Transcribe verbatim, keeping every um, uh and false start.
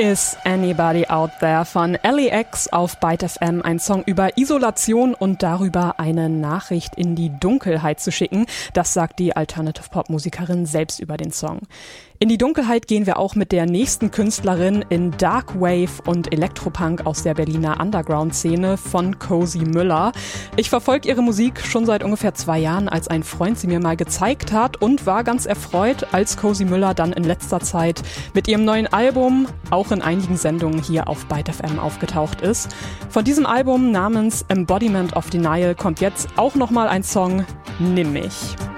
Is Anybody Out There von L E X auf Byte F M, ein Song über Isolation und darüber, eine Nachricht in die Dunkelheit zu schicken. Das sagt die Alternative-Pop-Musikerin selbst über den Song. In die Dunkelheit gehen wir auch mit der nächsten Künstlerin in Dark Wave und Elektropunk aus der Berliner Underground-Szene von Cozy Müller. Ich verfolge ihre Musik schon seit ungefähr zwei Jahren, als ein Freund sie mir mal gezeigt hat, und war ganz erfreut, als Cozy Müller dann in letzter Zeit mit ihrem neuen Album auch in einigen Sendungen hier auf Byte F M aufgetaucht ist. Von diesem Album namens Embodiment of Denial kommt jetzt auch nochmal ein Song, Nimm mich.